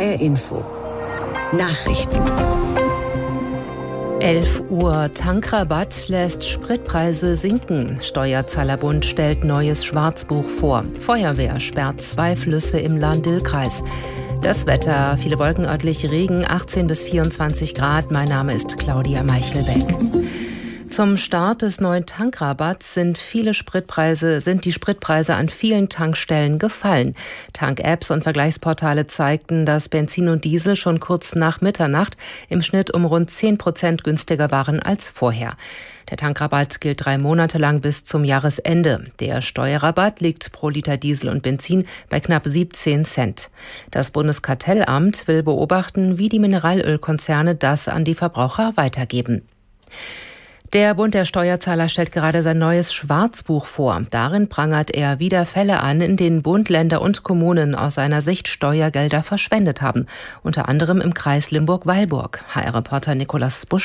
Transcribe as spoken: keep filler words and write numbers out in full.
R Info. Nachrichten. elf Uhr. Tankrabatt lässt Spritpreise sinken. Steuerzahlerbund stellt neues Schwarzbuch vor. Feuerwehr sperrt zwei Flüsse im Lahn-Dill-Kreis. Das Wetter, viele Wolken, örtlich Regen, achtzehn bis vierundzwanzig Grad. Mein Name ist Claudia Meichelbeck. Zum Start des neuen Tankrabatts sind viele Spritpreise, sind die Spritpreise an vielen Tankstellen gefallen. Tank-Apps und Vergleichsportale zeigten, dass Benzin und Diesel schon kurz nach Mitternacht im Schnitt um rund zehn Prozent günstiger waren als vorher. Der Tankrabatt gilt drei Monate lang bis zum Jahresende. Der Steuerrabatt liegt pro Liter Diesel und Benzin bei knapp siebzehn Cent. Das Bundeskartellamt will beobachten, wie die Mineralölkonzerne das an die Verbraucher weitergeben. Der Bund der Steuerzahler stellt gerade sein neues Schwarzbuch vor. Darin prangert er wieder Fälle an, in denen Bund, Länder und Kommunen aus seiner Sicht Steuergelder verschwendet haben. Unter anderem im Kreis Limburg-Weilburg. H R-Reporter Nikolaus Busch